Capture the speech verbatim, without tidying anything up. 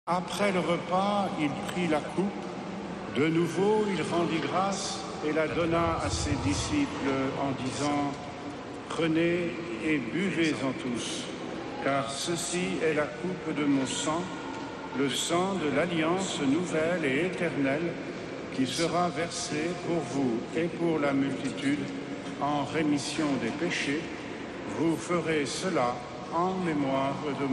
Après le repas, il prit la coupe. De nouveau, il rendit grâce et la donna à ses disciples en disant « Prenez et buvez-en tous, car ceci est la coupe de mon sang, le sang de l'alliance nouvelle et éternelle, qui sera versé pour vous et pour la multitude en rémission des péchés. Vous ferez cela en mémoire de moi. »